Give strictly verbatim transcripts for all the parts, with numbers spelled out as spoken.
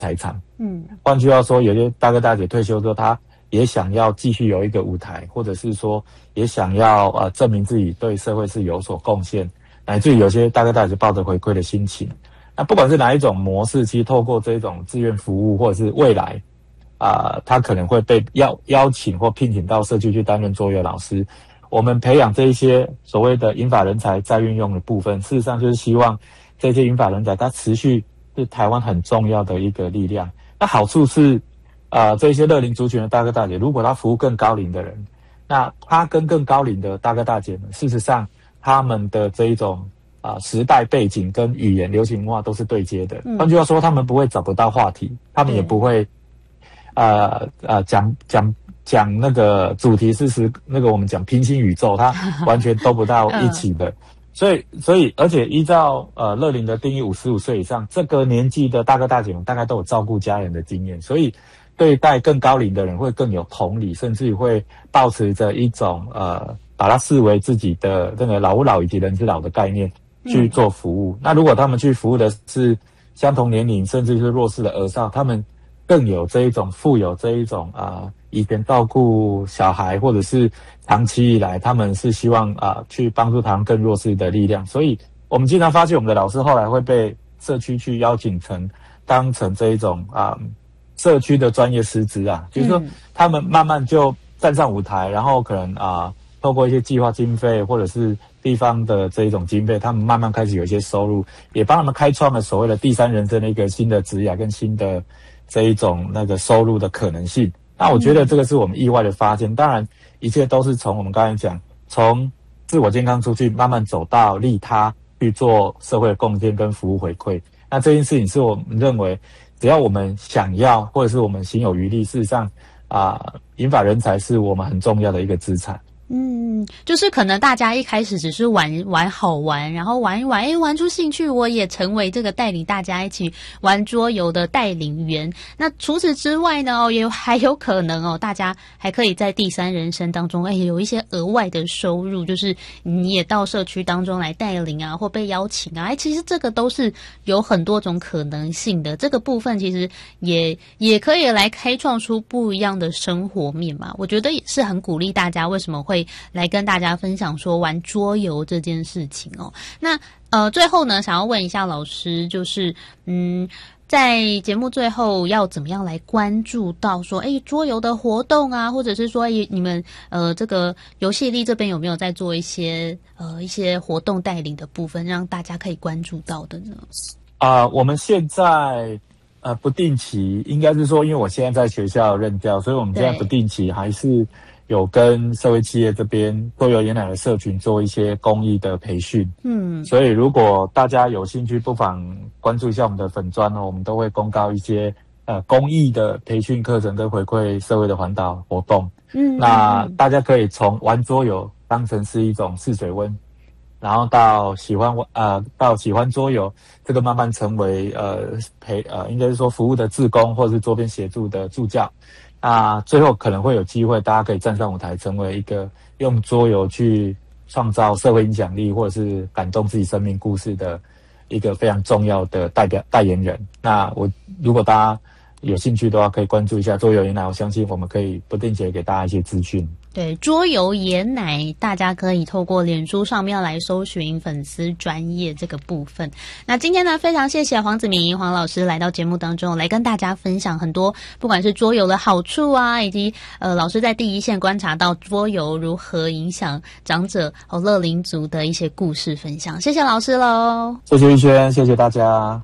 财产。 嗯， 换句话说，有些大哥大姐退休之后，他也想要继续有一个舞台，或者是说也想要呃证明自己对社会是有所贡献，乃至于有些大哥大姐抱着回馈的心情。那不管是哪一种模式，其实透过这种志愿服务，或者是未来啊、呃，他可能会被邀邀请或聘请到社区去担任桌游老师。我们培养这一些所谓的银发人才再运用的部分，事实上就是希望这些银发人才他持续是台湾很重要的一个力量。那好处是呃，这些乐龄族群的大哥大姐，如果他服务更高龄的人，那他跟更高龄的大哥大姐们，事实上他们的这一种啊、呃、时代背景跟语言流行文化都是对接的。换、嗯、句话说，他们不会找不到话题，他们也不会呃呃讲讲讲那个主题是是那个我们讲平行宇宙，他完全都不到一起的。所以，所以，而且依照呃乐龄的定义，五十五岁以上这个年纪的大哥大姐们，大概都有照顾家人的经验，所以对待更高龄的人会更有同理，甚至于会抱持着一种呃把它视为自己的这个老吾老以及人之老的概念去做服务。嗯、那如果他们去服务的是相同年龄甚至是弱势的儿少，他们更有这一种富有这一种啊、呃、以前照顾小孩，或者是长期以来他们是希望啊、呃、去帮助他们更弱势的力量。所以我们经常发现我们的老师后来会被社区去邀请成当成这一种啊、呃、社区的专业师资啊，就是说他们慢慢就站上舞台，然后可能啊、呃、透过一些计划经费或者是地方的这一种经费，他们慢慢开始有一些收入，也帮他们开创了所谓的第三人生的一个新的职业跟新的这一种那个收入的可能性。那我觉得这个是我们意外的发现。当然一切都是从我们刚才讲，从自我健康出去慢慢走到利他去做社会的贡献跟服务回馈。那这件事情是我们认为只要我们想要或者是我们心有余力，事实上啊、呃，银发人才是我们很重要的一个资产。 嗯，就是可能大家一开始只是玩玩好玩，然后玩一玩，诶，玩出兴趣，我也成为这个带领大家一起玩桌游的带领员。那除此之外呢，哦，也还有可能哦，大家还可以在第三人生当中，诶，有一些额外的收入，就是你也到社区当中来带领啊，或被邀请啊，诶，其实这个都是有很多种可能性的。这个部分其实也也可以来开创出不一样的生活面嘛。我觉得也是很鼓励大家，为什么会来跟大家分享说玩桌游这件事情哦。那呃，最后呢，想要问一下老师，就是嗯，在节目最后要怎么样来关注到说，哎，桌游的活动啊，或者是说，哎，你们呃这个游戏力这边有没有在做一些呃一些活动带领的部分，让大家可以关注到的呢？ 啊、呃，我们现在呃不定期，应该是说，因为我现在在学校任教，所以我们现在不定期还是有跟社会企业这边桌游爷奶的社群做一些公益的培训。嗯，所以如果大家有兴趣，不妨关注一下我们的粉专哦，我们都会公告一些呃公益的培训课程跟回馈社会的环岛活动。嗯，那大家可以从玩桌游当成是一种试水温，然后到喜欢呃到喜欢桌游，这个慢慢成为呃陪呃应该是说服务的志工，或者是周边协助的助教。那最后可能会有机会，大家可以站上舞台，成为一个用桌游去创造社会影响力，或者是感动自己生命故事的一个非常重要的代表代言人。那我如果大家有兴趣的话，可以关注一下桌游爷奶，我相信我们可以不定期给大家一些资讯。 对，桌游爷奶，大家可以透过脸书上面来搜寻粉丝专页这个部分。那今天呢，非常谢谢黄子明黄老师来到节目当中，来跟大家分享很多不管是桌游的好处啊，以及呃老师在第一线观察到桌游如何影响长者和乐龄族的一些故事分享。谢谢老师喽， 谢谢玉轩，谢谢大家。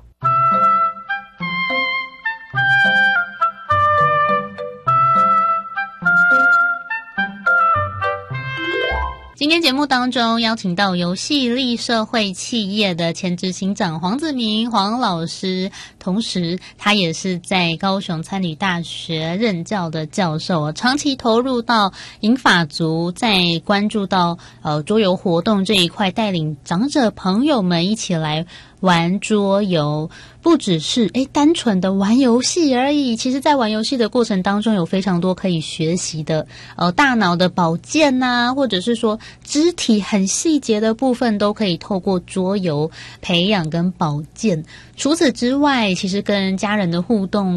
今天节目当中邀请到游戏力社会企业的前执行长黄子明黄老师，同时他也是在高雄餐旅大学任教的教授，长期投入到银发族，在关注到呃桌游活动这一块，带领长者朋友们一起来玩桌游，不只是诶单纯的玩游戏而已。其实在玩游戏的过程当中，有非常多可以学习的，呃，大脑的保健啊，或者是说肢体很细节的部分，都可以透过桌游培养跟保健。除此之外，其实跟家人的互动